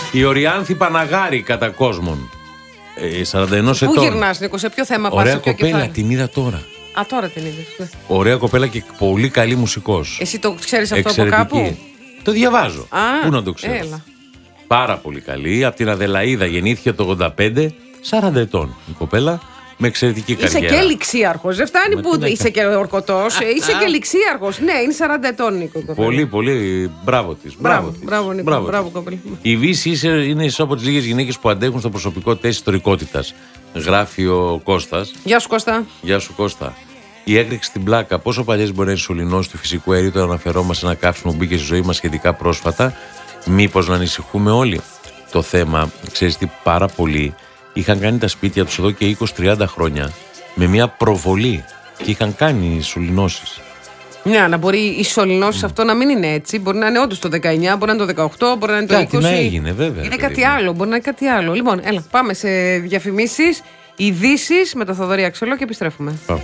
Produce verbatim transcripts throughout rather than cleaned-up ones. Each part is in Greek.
Η Οριάνθη Παναγάρη κατά κόσμον. Ε, σαράντα ένα ετών. Πού γυρνάς, Νίκο, σε ποιο θέμα πας? Ωραία κοπέλα, την είδα τώρα. Α, τώρα την είδες. Ωραία κοπέλα και πολύ καλή μουσικός. Εσύ το ξέρεις αυτό εξαιρετική. από κάπου? Το διαβάζω. Α, Πού να το ξέρω. Έλα. Πάρα πολύ καλή. Από την Αδελαΐδα, γεννήθηκε το ογδόντα πέντε, σαράντα ετών η κοπέλα, με εξαιρετική καριέρα. Είσαι και ληξίαρχος. Δεν φτάνει Μα που τι είσαι και ορκωτός. Είσαι και ληξίαρχος. Ναι, είναι σαράντα ετών, Νίκο. Πολύ, πολύ. Μπράβο της. Μπράβο, μπράβο, Νίκο. Μπράβο Μπράβο, της. κοπέλα. Η Βύση είναι ίσως από τις λίγες γυναίκες που αντέχουν στο προσωπικό τεστ ιστορικότητας. Γράφει ο Κώστας. Γεια σου, Κώστα. Γεια σου, Κώστα. Η έκρηξη στην πλάκα. Πόσο παλιές μπορεί να είναι σωληνώσει του φυσικού αερίου, το αναφερόμαστε σε ένα κάψιμο που μπήκε στη ζωή μας σχετικά πρόσφατα. Μήπως να ανησυχούμε όλοι? Το θέμα, ξέρεις τι, πάρα πολλοί είχαν κάνει τα σπίτια τους εδώ και είκοσι τριάντα χρόνια με μια προβολή και είχαν κάνει σωληνώσεις. Ναι, να μπορεί η σωληνώση mm. αυτό να μην είναι έτσι. Μπορεί να είναι όντως το δεκαεννιά, μπορεί να είναι το δεκαοκτώ, μπορεί να είναι το κάτι είκοσι. Κάτι να έγινε, βέβαια. Είναι κάτι άλλο, μπορεί να είναι κάτι άλλο. Λοιπόν, έλα, πάμε σε διαφημίσεις, ειδήσεις με το Θοδωρή Αξιόλο και επιστρέφουμε. Πάμε.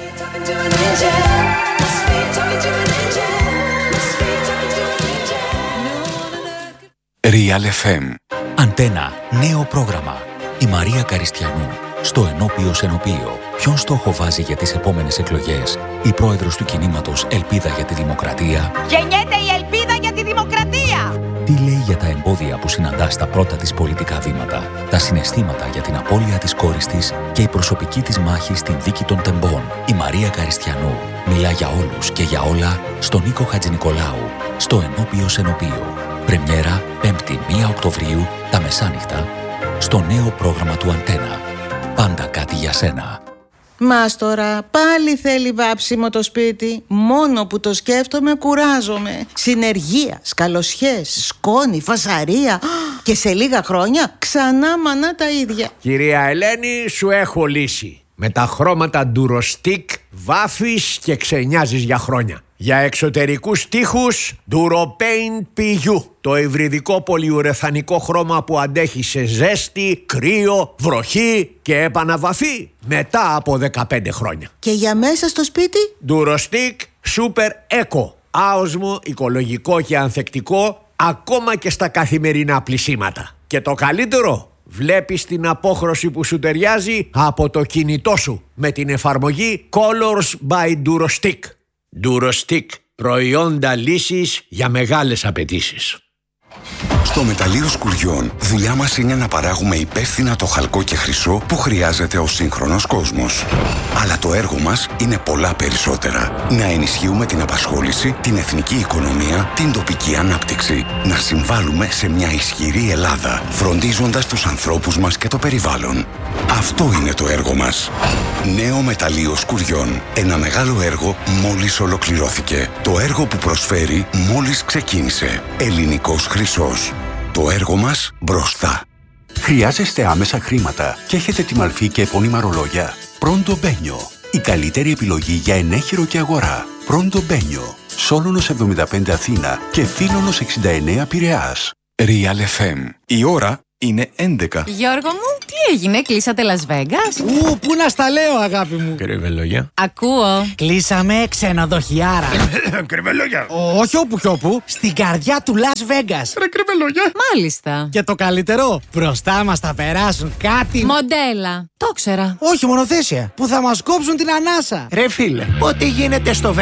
Real εφ εμ. Αντένα, νέο πρόγραμμα. Η Μαρία Καριστιανού στο Ενώπιο Ενωπίο. Ποιον στόχο βάζει για τις επόμενες εκλογές η πρόεδρος του κινήματος Ελπίδα για τη Δημοκρατία? Γεννιέται η ελπίδα για τη δημοκρατία! Τι λέει για τα εμπόδια που συναντά στα πρώτα της πολιτικά βήματα, τα συναισθήματα για την απώλεια της κόρης της και η προσωπική της μάχη στην δίκη των τεμπών? Η Μαρία Καριστιανού μιλά για όλους και για όλα στον Νίκο Χατζηνικολάου στο Ενώπιο Ενωπίο. Πρεμιέρα πέμπτη πρώτη Οκτωβρίου τα μεσάνυχτα στο νέο πρόγραμμα του Αντένα. Πάντα κάτι για σένα. Μάστορα, πάλι θέλει βάψιμο το σπίτι. Μόνο που το σκέφτομαι κουράζομαι. Συνεργεία, σκαλοσιές, σκόνη, φασαρία. Και σε λίγα χρόνια ξανά μανά τα ίδια. Κυρία Ελένη, σου έχω λύση. Με τα χρώματα Durostick βάφεις και ξενιάζεις για χρόνια. Για εξωτερικούς τοίχους Duropaint πι γιου. Το υβριδικό πολυουρεθανικό χρώμα που αντέχει σε ζέστη, κρύο, βροχή και επαναβαφή μετά από δεκαπέντε χρόνια. Και για μέσα στο σπίτι? Durostick Super Eco. Άοσμο, οικολογικό και ανθεκτικό ακόμα και στα καθημερινά πλυσίματα. Και το καλύτερο, βλέπεις την απόχρωση που σου ταιριάζει από το κινητό σου με την εφαρμογή Colors by Durostick. Durostick, προϊόντα λύσης για μεγάλες απαιτήσεις. Στο Μεταλλείο Σκουριών, δουλειά μας είναι να παράγουμε υπεύθυνα το χαλκό και χρυσό που χρειάζεται ο σύγχρονος κόσμος. Αλλά το έργο μας είναι πολλά περισσότερα. Να ενισχύουμε την απασχόληση, την εθνική οικονομία, την τοπική ανάπτυξη. Να συμβάλλουμε σε μια ισχυρή Ελλάδα, φροντίζοντας τους ανθρώπους μας και το περιβάλλον. Αυτό είναι το έργο μας. Νέο Μεταλλείο Σκουριών. Ένα μεγάλο έργο μόλις ολοκληρώθηκε. Το έργο που προσφέρει μόλις ξεκίνησε. Ελληνικός χρυσός. Το έργο μας μπροστά. Χρειάζεστε άμεσα χρήματα και έχετε τη μαλφή και επώνυμα ρολόγια? Πρόντο Μπένιο. Η καλύτερη επιλογή για ενέχειρο και αγορά. Πρόντο Μπένιο. Σόλωνος εβδομήντα πέντε Αθήνα και Φίλωνος εξήντα εννέα Πειραιάς. Real εφ εμ. Η ώρα είναι έντεκα. Γιώργο μου, τι έγινε, κλείσατε Las Vegas? Ου, πού να στα λέω, αγάπη μου. Κρυβελόγια. Ακούω. Κλείσαμε ξενοδοχιάρα. Κρυβελόγια. Όχι όπου κι όπου, στην καρδιά του Las Vegas. Ρε κρυβελόγια. Μάλιστα. Και το καλύτερο, μπροστά μας θα περάσουν κάτι... Μοντέλα. Το ξέρα. Όχι, μονοθέσια, που θα μας κόψουν την ανάσα. Ρε φίλε, ό,τι γίνεται στο